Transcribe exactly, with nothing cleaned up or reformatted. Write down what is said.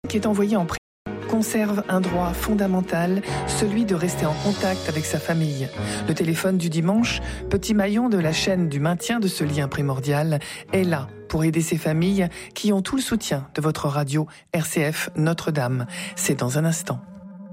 qui est envoyé en prison conserve un droit fondamental, celui de rester en contact avec sa famille. Le téléphone du dimanche, petit maillon de la chaîne du maintien de ce lien primordial, est là pour aider ces familles qui ont tout le soutien de votre radio R C F Notre-Dame. C'est dans un instant.